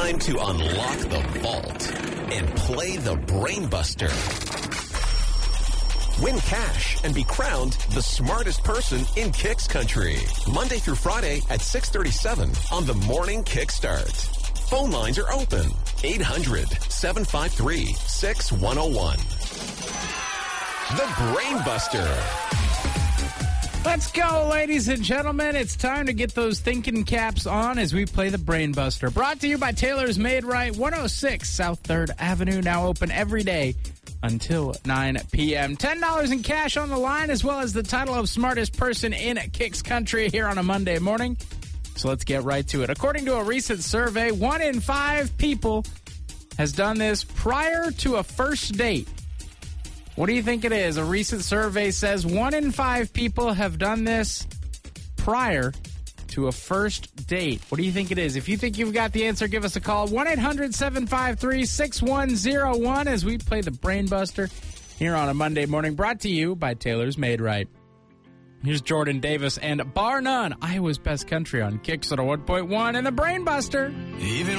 time to unlock the vault and play the Brainbuster. Win cash and be crowned the smartest person in Kicks Country. Monday through Friday at 6:37 on the Morning Kickstart. Phone lines are open. 800-753-6101. The Brainbuster. Let's go, ladies and gentlemen. It's time to get those thinking caps on as we play the Brainbuster. Brought to you by Taylor's Made Right, 106 South 3rd Avenue. Now open every day until 9 p.m. $10 in cash on the line, as well as the title of smartest person in Kicks Country here on a Monday morning. So let's get right to it. According to a recent survey, 1 in 5 people has done this prior to a first date. What do you think it is? A recent survey says 1 in 5 people have done this prior to a first date. What do you think it is? If you think you've got the answer, give us a call. 1-800-753-6101 as we play the Brainbuster here on a Monday morning. Brought to you by Taylor's Made Right. Here's Jordan Davis and bar none, Iowa's Best Country on Kicks at a 1.1 and the Brainbuster. Even